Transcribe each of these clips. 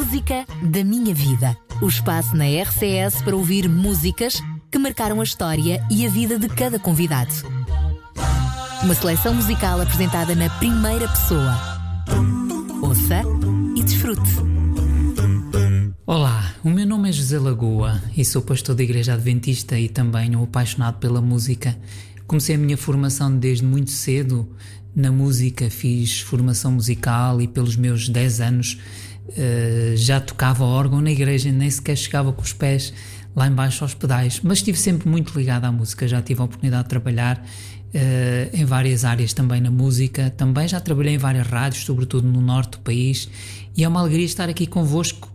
Música da Minha Vida. O espaço na RCS para ouvir músicas que marcaram a história e a vida de cada convidado. Uma seleção musical apresentada na primeira pessoa. Ouça e desfrute. Olá, o meu nome é José Lagoa e sou pastor da Igreja Adventista e também um apaixonado pela música. Comecei a minha formação desde muito cedo na música, fiz formação musical e pelos meus 10 anos já tocava órgão na igreja, nem sequer chegava com os pés lá embaixo aos pedais, mas estive sempre muito ligado à música. Já tive a oportunidade de trabalhar em várias áreas também na música, também já trabalhei em várias rádios, sobretudo no norte do país, e é uma alegria estar aqui convosco,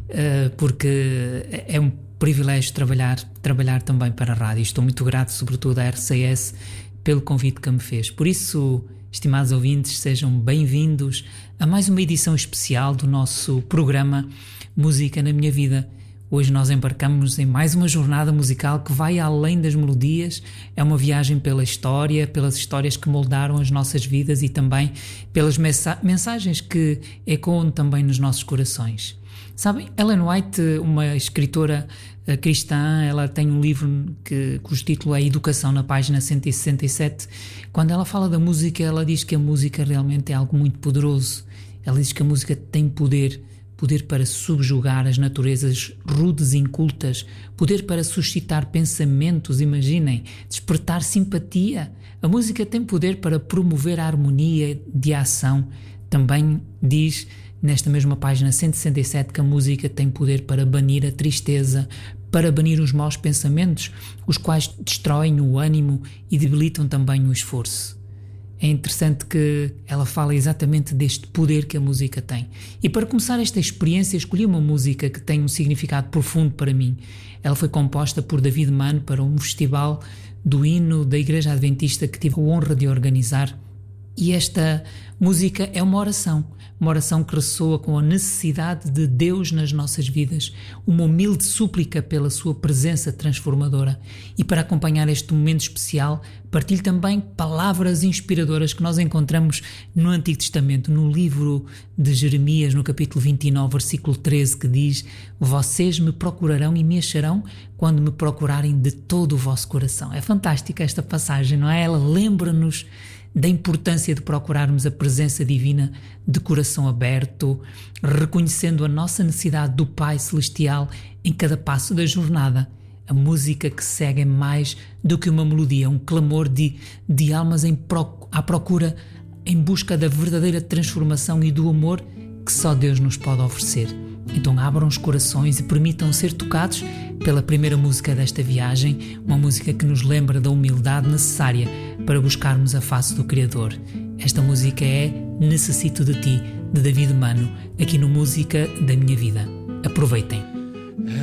porque é um privilégio trabalhar também para a rádio. Estou muito grato, sobretudo à RCS, pelo convite que me fez. Por isso, estimados ouvintes, sejam bem-vindos a mais uma edição especial do nosso programa Música na Minha Vida. Hoje nós embarcamos em mais uma jornada musical que vai além das melodias. É uma viagem pela história, pelas histórias que moldaram as nossas vidas e também pelas mensagens que ecoam também nos nossos corações. Sabem, Ellen White, uma escritora cristã, ela tem um livro cujo título é Educação, na página 167. Quando ela fala da música, ela diz que a música realmente é algo muito poderoso. Ela diz que a música tem poder para subjugar as naturezas rudes e incultas, poder para suscitar pensamentos, imaginem, despertar simpatia. A música tem poder para promover a harmonia de ação. Também diz nesta mesma página 167 que a música tem poder para banir a tristeza, para banir os maus pensamentos, os quais destroem o ânimo e debilitam também o esforço. É interessante que ela fala exatamente deste poder que a música tem. E para começar esta experiência, escolhi uma música que tem um significado profundo para mim. Ela foi composta por David Mann para um festival do hino da Igreja Adventista que tive a honra de organizar. E esta música é uma oração que ressoa com a necessidade de Deus nas nossas vidas, uma humilde súplica pela sua presença transformadora. E para acompanhar este momento especial, partilho também palavras inspiradoras que nós encontramos no Antigo Testamento, no livro de Jeremias, no capítulo 29, versículo 13, que diz: vocês me procurarão e me acharão quando me procurarem de todo o vosso coração. É fantástica esta passagem, não é? Ela lembra-nos da importância de procurarmos a presença divina de coração aberto, reconhecendo a nossa necessidade do Pai Celestial em cada passo da jornada. A música que segue é mais do que uma melodia, um clamor de almas à procura, em busca da verdadeira transformação e do amor que só Deus nos pode oferecer. Então abram os corações e permitam ser tocados pela primeira música desta viagem, uma música que nos lembra da humildade necessária para buscarmos a face do Criador. Esta música é Necessito de Ti, de David Mann, aqui no Música da Minha Vida. Aproveitem.